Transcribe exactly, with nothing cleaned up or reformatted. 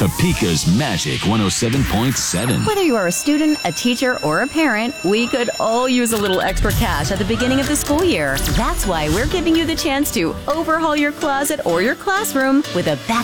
Topeka's Magic one oh seven point seven. Whether you are a student, a teacher, or a parent, we could all use a little extra cash at the beginning of the school year. That's why we're giving you the chance to overhaul your closet or your classroom with a back